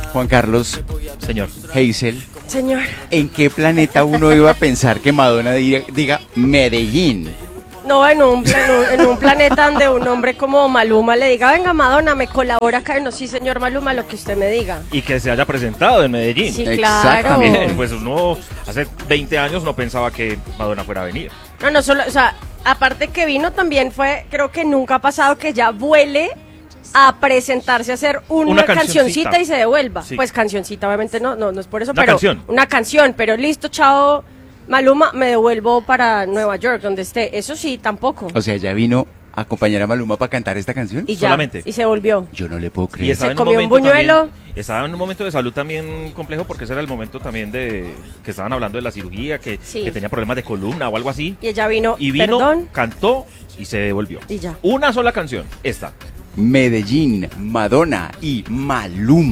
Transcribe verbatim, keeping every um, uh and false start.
Juan Carlos, Señor. Hazel, Señor. ¿en qué planeta uno iba a pensar que Madonna diga, diga Medellín? No, en un, en, un, en un planeta donde un hombre como Maluma le diga, venga Madonna, me colabora acá. No, sí, señor Maluma, lo que usted me diga. Y que se haya presentado en Medellín. Sí, claro. Bien, pues uno hace veinte años no pensaba que Madonna fuera a venir. No, no solo, o sea, aparte que vino también fue, creo que nunca ha pasado que ya vuele a presentarse a hacer una, Una cancioncita. cancioncita y se devuelva. Sí. Pues cancioncita, obviamente no, no, no es por eso, Una pero canción. una canción, pero listo, chao, Maluma, me devuelvo para Nueva York, donde esté. Eso sí, tampoco. O sea, ya vino a acompañar a Maluma para cantar esta canción. Y ya, solamente. y se volvió. Yo no le puedo Y creer. estaba Se en un comió un momento buñuelo. también- estaba en un momento de salud también complejo porque ese era el momento también de que estaban hablando de la cirugía, que, Sí. que tenía problemas de columna o algo así. Y ella vino, Y vino, perdón, cantó y se devolvió. y ya. Una sola canción, esta. Medellín, Madonna y Maluma.